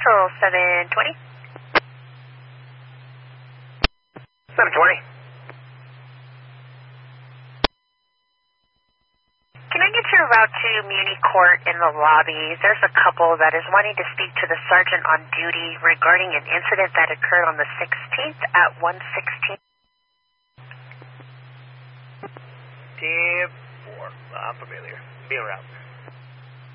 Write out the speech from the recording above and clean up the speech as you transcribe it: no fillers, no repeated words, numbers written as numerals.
Central 720. 720. Can I get your route to Muni Court in the lobby? There's a couple that is wanting to speak to the sergeant on duty regarding an incident that occurred on the 16th at 116. 10-4. I'm familiar. Be around.